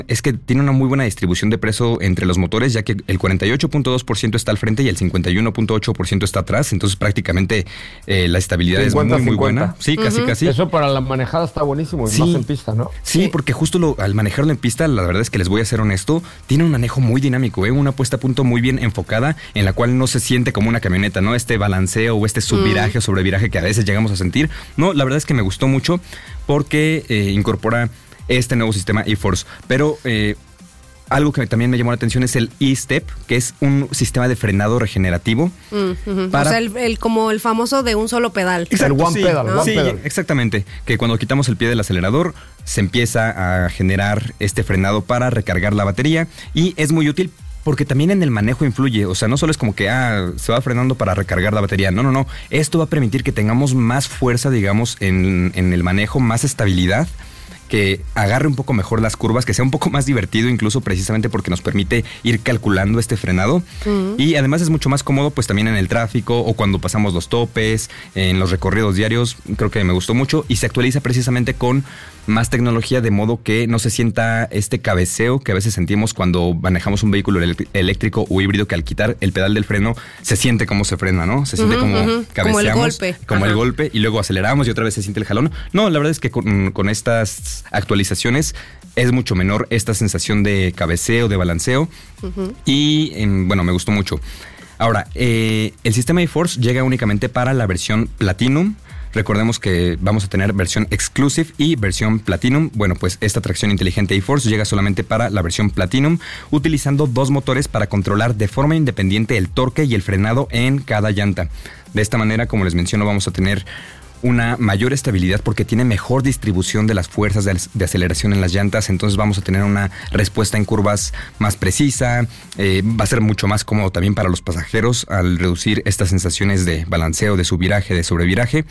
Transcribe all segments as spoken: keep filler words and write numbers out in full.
es que tiene una muy buena distribución de peso entre los motores, ya que el cuarenta y ocho punto dos por ciento está al frente y el cincuenta y uno punto ocho por ciento está atrás. Entonces prácticamente eh, la estabilidad cincuenta, es muy, muy buena. Sí, uh-huh. casi, casi. Eso para la manejada está buenísimo, y sí. más en pista, ¿no? Sí, sí. porque justo lo, al manejarlo en pista, la verdad es que les voy a ser honesto, tiene un manejo muy dinámico, ¿eh? Una puesta a punto muy bien enfocada, en la cual no se siente como una camioneta, ¿no? Este balanceo o este subviraje uh-huh. o sobreviraje que a veces llegamos a sentir. No, la verdad es que me gustó mucho porque eh, incorpora este nuevo sistema e-Force, pero... Eh, algo que también me llamó la atención es el e-Step, que es un sistema de frenado regenerativo. Uh-huh. Para... O sea, el, el, como el famoso de un solo pedal. Exacto, el one sí, pedal. ¿no? One sí, pedal. exactamente. Que cuando quitamos el pie del acelerador, se empieza a generar este frenado para recargar la batería. Y es muy útil porque también en el manejo influye. O sea, no solo es como que ah, se va frenando para recargar la batería. No, no, no. Esto va a permitir que tengamos más fuerza, digamos, en, en el manejo, más estabilidad, que agarre un poco mejor las curvas, que sea un poco más divertido incluso precisamente porque nos permite ir calculando este frenado. Uh-huh. Y además es mucho más cómodo pues también en el tráfico o cuando pasamos los topes, en los recorridos diarios. Creo que me gustó mucho y se actualiza precisamente con más tecnología, de modo que no se sienta este cabeceo que a veces sentimos cuando manejamos un vehículo eléctrico o híbrido, que al quitar el pedal del freno se siente como se frena, ¿no? Se siente uh-huh, como uh-huh. cabeceamos. Como el golpe. Como Ajá. el golpe y luego aceleramos y otra vez se siente el jalón. No, la verdad es que con, con estas actualizaciones es mucho menor esta sensación de cabeceo, de balanceo uh-huh. y eh, bueno, me gustó mucho. Ahora, eh, el sistema e-Force llega únicamente para la versión Platinum. Recordemos que vamos a tener versión Exclusive y versión Platinum. Bueno, pues esta tracción inteligente e-Force llega solamente para la versión Platinum, utilizando dos motores para controlar de forma independiente el torque y el frenado en cada llanta. De esta manera, como les menciono, vamos a tener una mayor estabilidad porque tiene mejor distribución de las fuerzas de, de aceleración en las llantas. Entonces vamos a tener una respuesta en curvas más precisa. Eh, va a ser mucho más cómodo también para los pasajeros al reducir estas sensaciones de balanceo, de subviraje, de sobreviraje.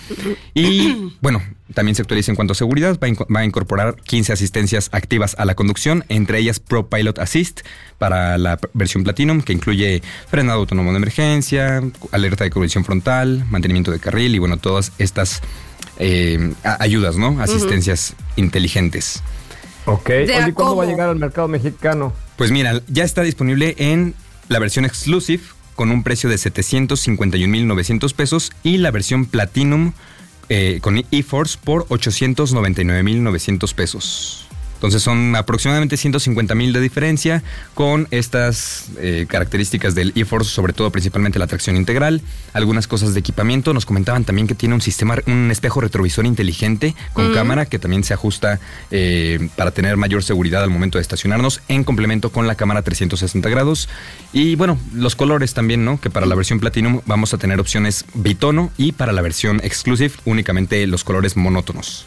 Y bueno, también se actualiza en cuanto a seguridad. Va a, inc- va a incorporar quince asistencias activas a la conducción, entre ellas Pro Pilot Assist para la p- versión Platinum, que incluye frenado autónomo de emergencia, alerta de colisión frontal, mantenimiento de carril y bueno, todas estas eh, a- ayudas, ¿no? Asistencias uh-huh. inteligentes. Ok. Oye, ¿cuándo va a llegar al mercado mexicano? Pues mira, ya está disponible en la versión Exclusive con un precio de setecientos cincuenta y un mil novecientos pesos y la versión Platinum eh, con e-Force por ochocientos noventa y nueve mil novecientos pesos. Entonces son aproximadamente ciento cincuenta mil de diferencia con estas eh, características del e-Force, sobre todo principalmente la tracción integral, algunas cosas de equipamiento. Nos comentaban también que tiene un sistema, un espejo retrovisor inteligente con uh-huh. cámara que también se ajusta eh, para tener mayor seguridad al momento de estacionarnos, en complemento con la cámara trescientos sesenta grados. Y bueno, los colores también, ¿no? Que para la versión Platinum vamos a tener opciones bitono y para la versión Exclusive únicamente los colores monótonos.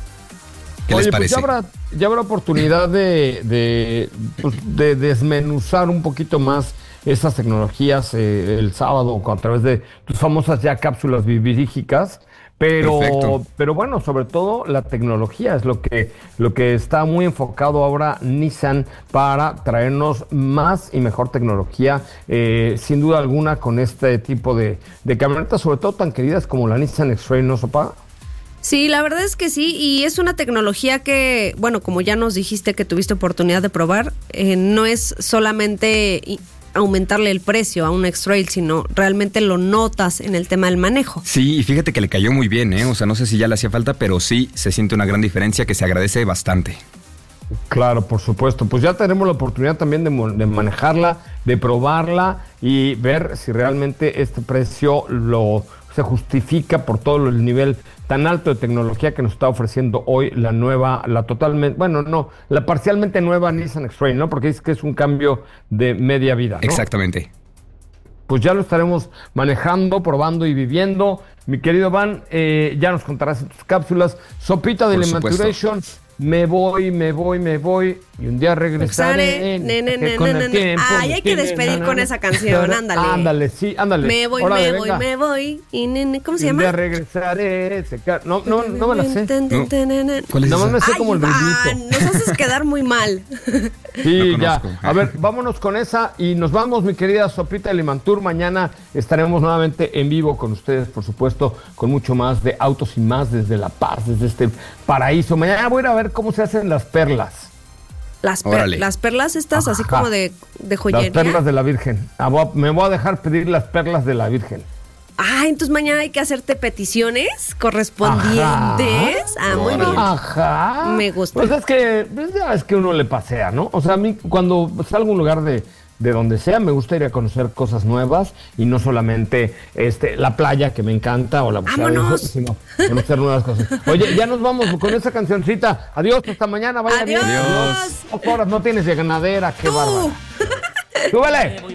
¿Qué Oye, les parece? Pues ya habrá, ya habrá oportunidad de, de, pues de desmenuzar un poquito más esas tecnologías eh, el sábado a través de tus famosas ya cápsulas vivígicas. Pero, pero bueno, sobre todo la tecnología es lo que, lo que está muy enfocado ahora Nissan para traernos más y mejor tecnología, eh, sin duda alguna, con este tipo de, de camionetas, sobre todo tan queridas como la Nissan X-Trail, ¿no, Sopa? Sí, la verdad es que sí, y es una tecnología que, bueno, como ya nos dijiste que tuviste oportunidad de probar, eh, no es solamente aumentarle el precio a un X-Trail, sino realmente lo notas en el tema del manejo. Sí, y fíjate que le cayó muy bien, ¿eh? O sea, no sé si ya le hacía falta, pero sí se siente una gran diferencia que se agradece bastante. Claro, por supuesto. Pues ya tenemos la oportunidad también de, de manejarla, de probarla y ver si realmente este precio lo se justifica por todo el nivel tan alto de tecnología que nos está ofreciendo hoy la nueva, la totalmente, bueno, no, la parcialmente nueva Nissan X-Trail, ¿no? Porque es que es un cambio de media vida, ¿no? Exactamente. Pues ya lo estaremos manejando, probando y viviendo. Mi querido Van, eh, ya nos contarás en tus cápsulas. Sopita de Elementuration. Me voy, me voy, me voy y un día regresaré. Ne, ne, ne, con ne, el ne, tiempo. Ay, hay que despedir con esa canción, ándale. Ándale, sí, ándale. Me voy, Órale, me voy, venga. me voy. Y nene, ¿cómo se y llama? Un día regresaré. No, no, no me la sé. No. ¿Cuál es Nada más me sé Ay, como el ritmito. Nos haces quedar muy mal. Sí, no ya. A ver, vámonos con esa y nos vamos, mi querida Sopita de Limantur. Mañana estaremos nuevamente en vivo con ustedes, por supuesto, con mucho más de Autos y Más desde La Paz, desde este paraíso. Mañana voy a ir a ver cómo se hacen las perlas. Las, per las perlas estas, así Ajá. como de, de joyería. Las perlas de la Virgen. Ah, voy a- me voy a dejar pedir las perlas de la Virgen. Ah, entonces mañana hay que hacerte peticiones correspondientes. Ajá. Ah, muy bien. Ajá. Me gusta. Pues es que, pues ya es que uno le pasea, ¿no? O sea, a mí cuando salgo a un lugar de, de donde sea, me gusta ir a conocer cosas nuevas y no solamente este, la playa, que me encanta, o la ¡Vámonos! sino conocer nuevas cosas. Oye, ya nos vamos con esa cancioncita. Adiós, hasta mañana. Vaya Adiós. bien. Adiós. Dos horas no tienes de ganadera, qué Tú. bárbaro. ¡Súbele!